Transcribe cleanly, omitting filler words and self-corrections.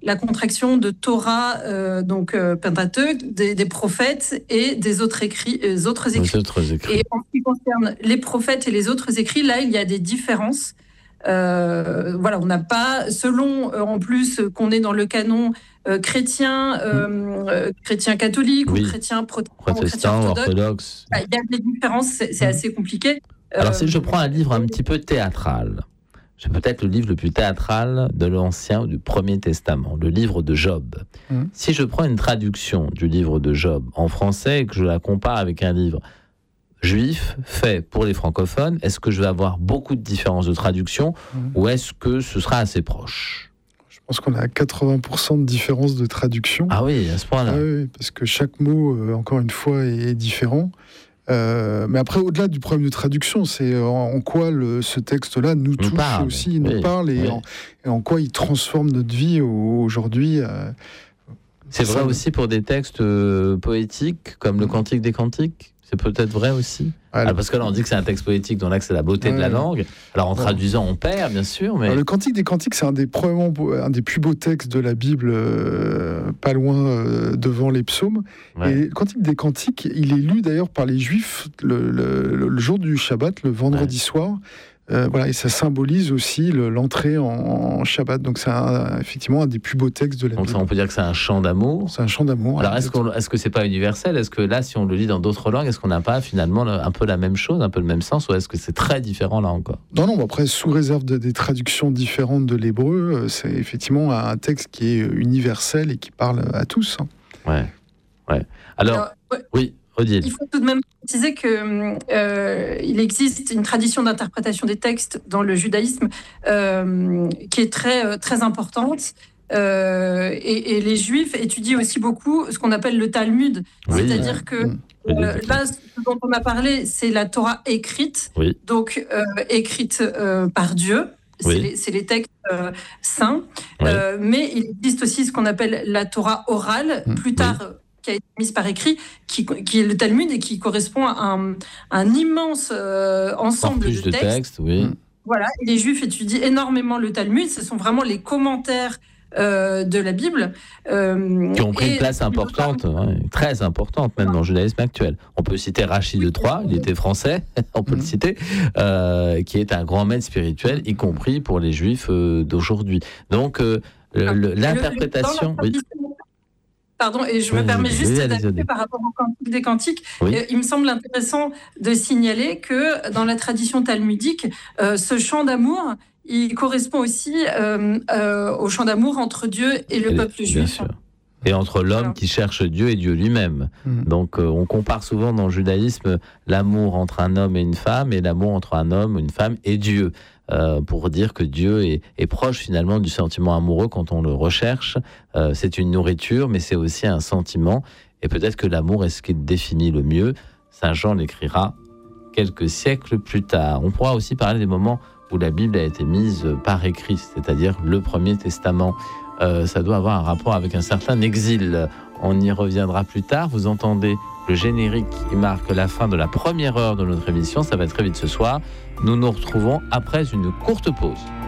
la contraction de Torah, Pentateuque, des prophètes et des autres écrits. Et en ce qui concerne les prophètes et les autres écrits, là, il y a des différences. On n'a pas, selon en plus qu'on est dans le canon chrétien catholique ou chrétien protestant, orthodoxe. Il y a des différences, c'est assez compliqué. Alors si je prends un livre un petit peu théâtral, c'est peut-être le livre le plus théâtral de l'Ancien ou du Premier Testament, le livre de Job. Si je prends une traduction du livre de Job en français et que je la compare avec un livre juif fait pour les francophones, est-ce que je vais avoir beaucoup de différences de traduction ou est-ce que ce sera assez proche ? Je pense qu'on a 80% de différences de traduction. Ah oui, à ce point-là. Oui, parce que chaque mot, encore une fois, est différent. Mais après, au-delà du problème de traduction, c'est en quoi ce texte-là nous touche aussi, nous parle, et en quoi il transforme notre vie aujourd'hui. C'est vrai aussi pour des textes poétiques, comme le Cantique des Cantiques. C'est peut-être vrai aussi. Parce que là, on dit que c'est un texte poétique, donc là, que c'est la beauté de la langue. Alors, en traduisant, on perd, bien sûr. Mais... Alors, le Cantique des Cantiques, c'est un des plus beaux textes de la Bible, pas loin devant les psaumes. Et le Cantique des Cantiques, il est lu d'ailleurs par les Juifs le jour du Shabbat, le vendredi soir. Et ça symbolise aussi l'entrée en Shabbat. Donc c'est effectivement un des plus beaux textes de la Bible. Donc ça, on peut dire que c'est un chant d'amour. C'est un chant d'amour. Alors est-ce que c'est pas universel ? Est-ce que là, si on le lit dans d'autres langues, est-ce qu'on n'a pas finalement un peu la même chose, un peu le même sens, ou est-ce que c'est très différent là encore ? Non. Après, sous réserve des traductions différentes de l'hébreu, c'est effectivement un texte qui est universel et qui parle à tous. Ouais. Alors oui. Il faut tout de même préciser qu'il existe une tradition d'interprétation des textes dans le judaïsme qui est très, très importante. Et les Juifs étudient aussi beaucoup ce qu'on appelle le Talmud. C'est-à-dire que là, ce dont on a parlé, c'est la Torah écrite, donc écrite par Dieu. C'est les textes saints. Mais il existe aussi ce qu'on appelle la Torah orale, plus tard... qui a été mise par écrit, qui est le Talmud et qui correspond à un immense ensemble de textes. Voilà, et les Juifs étudient énormément le Talmud. Ce sont vraiment les commentaires de la Bible. Qui ont pris une place importante, très importante même dans le judaïsme actuel. On peut citer Rachid de Troyes, il était français, on peut le citer, qui est un grand maître spirituel, y compris pour les Juifs d'aujourd'hui. Donc, l'interprétation... Pardon, et je me permets juste d'ajouter par rapport au Cantique des Cantiques. Il me semble intéressant de signaler que dans la tradition talmudique, ce chant d'amour, il correspond aussi au chant d'amour entre Dieu et le peuple juif. Bien sûr. Et entre l'homme qui cherche Dieu et Dieu lui-même. Donc on compare souvent dans le judaïsme l'amour entre un homme et une femme et l'amour entre un homme, une femme et Dieu. Pour dire que Dieu est proche finalement du sentiment amoureux quand on le recherche. C'est une nourriture, mais c'est aussi un sentiment. Et peut-être que l'amour est ce qui définit le mieux. Saint Jean l'écrira quelques siècles plus tard. On pourra aussi parler des moments où la Bible a été mise par écrit, c'est-à-dire le Premier Testament. Ça doit avoir un rapport avec un certain exil. On y reviendra plus tard. Vous entendez le générique qui marque la fin de la première heure de notre émission. Ça va très vite ce soir. Nous nous retrouvons après une courte pause.